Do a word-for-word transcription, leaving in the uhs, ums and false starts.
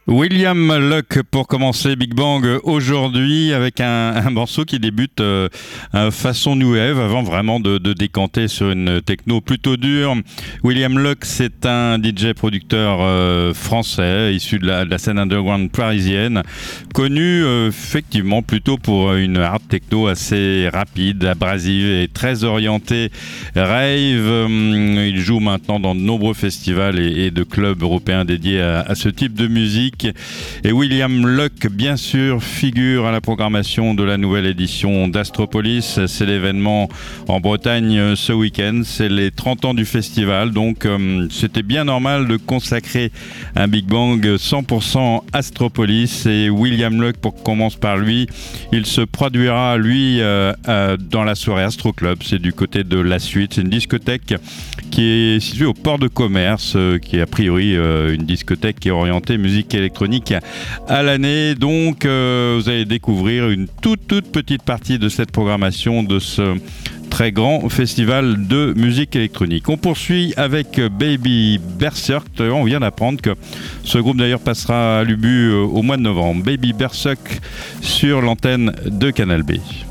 William Luck pour commencer Big Bang aujourd'hui avec un, un morceau qui débute euh, façon new wave avant vraiment de, de décanter sur une techno plutôt dure. William Luck, c'est un D J producteur euh, français issu de la, de la scène underground parisienne, connu euh, effectivement plutôt pour une hard techno assez rapide, abrasive et très orientée rave. Il joue maintenant dans de nombreux festivals et, et de clubs européens dédiés à, à ce type de musique. Et William Luck, bien sûr, figure à la programmation de la nouvelle édition d'Astropolis. C'est l'événement en Bretagne ce week-end. C'est les trente ans du festival. Donc, euh, c'était bien normal de consacrer un Big Bang cent pour cent Astropolis. Et William Luck, pour qu'on commence par lui, il se produira, lui, euh, euh, dans la soirée Astro Club. C'est du côté de La Suite. C'est une discothèque qui est située au port de commerce, euh, qui est a priori euh, une discothèque qui est orientée musique électronique à l'année. Donc euh, vous allez découvrir une toute toute petite partie de cette programmation de ce très grand festival de musique électronique. On poursuit avec Baby Berserk. On vient d'apprendre que ce groupe d'ailleurs passera à l'Ubu au mois de novembre. Baby Berserk sur l'antenne de Canal B.